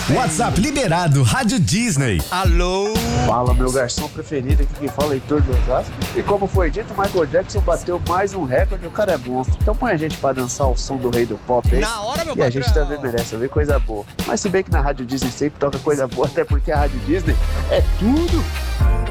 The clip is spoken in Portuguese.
WhatsApp liberado, Rádio Disney. Alô? Fala, meu garçom preferido, aqui quem fala é Heitor de Osasco. E como foi dito, Michael Jackson bateu mais um recorde, o cara é monstro. Então põe a gente pra dançar o som do rei do pop aí. Na hora, meu E patrão. a gente também merece ouvir coisa boa. Mas se bem que na Rádio Disney sempre toca coisa boa, até porque a Rádio Disney é tudo.